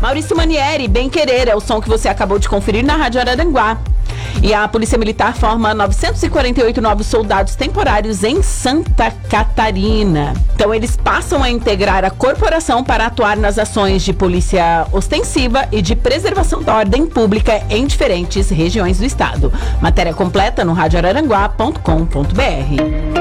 Maurício Manieri, Bem Querer, é o som que você acabou de conferir na Rádio Araranguá. E a Polícia Militar forma 948 novos soldados temporários em Santa Catarina. Então, eles passam a integrar a corporação para atuar nas ações de polícia ostensiva e de preservação da ordem pública em diferentes regiões do estado. Matéria completa no radioararanguá.com.br.